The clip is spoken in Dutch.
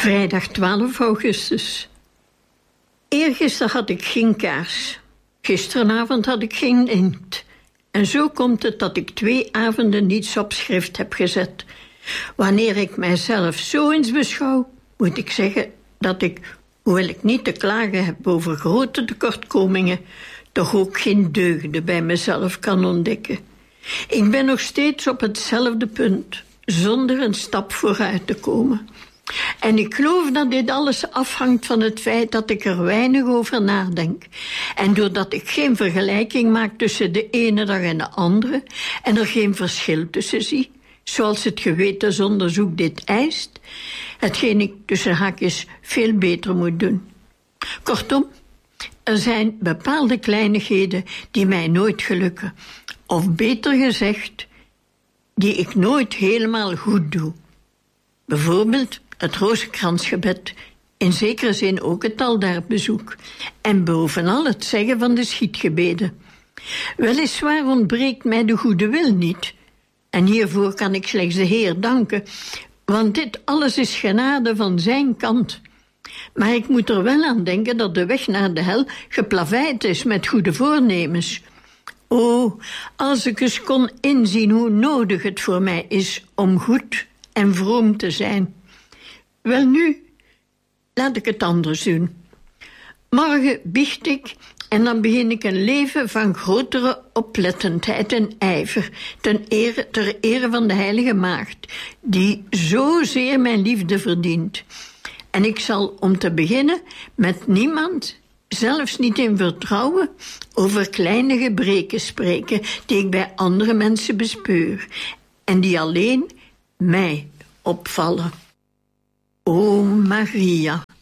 Vrijdag 12 augustus. Eergisteren had ik geen kaars. Gisteravond had ik geen inkt. En zo komt het dat ik 2 avonden niets op schrift heb gezet. Wanneer ik mijzelf zo eens beschouw, moet ik zeggen dat ik, hoewel ik niet te klagen heb over grote tekortkomingen, toch ook geen deugden bij mezelf kan ontdekken. Ik ben nog steeds op hetzelfde punt, zonder een stap vooruit te komen. En ik geloof dat dit alles afhangt van het feit dat ik er weinig over nadenk. En doordat ik geen vergelijking maak tussen de ene dag en de andere, en er geen verschil tussen zie, zoals het gewetensonderzoek dit eist, hetgeen ik tussen haakjes veel beter moet doen. Kortom, er zijn bepaalde kleinigheden die mij nooit gelukken. Of beter gezegd, die ik nooit helemaal goed doe. Bijvoorbeeld het Rozenkransgebed, in zekere zin ook het altaarbezoek, en bovenal het zeggen van de schietgebeden. Weliswaar ontbreekt mij de goede wil niet, en hiervoor kan ik slechts de Heer danken, want dit alles is genade van zijn kant. Maar ik moet er wel aan denken dat de weg naar de hel geplaveid is met goede voornemens. O, als ik eens kon inzien hoe nodig het voor mij is om goed en vroom te zijn. Welnu, laat ik het anders doen. Morgen biecht ik en dan begin ik een leven van grotere oplettendheid en ijver, ter ere van de heilige maagd, die zozeer mijn liefde verdient. En ik zal om te beginnen met niemand, zelfs niet in vertrouwen, over kleine gebreken spreken die ik bij andere mensen bespeur en die alleen mij opvallen. O Maria,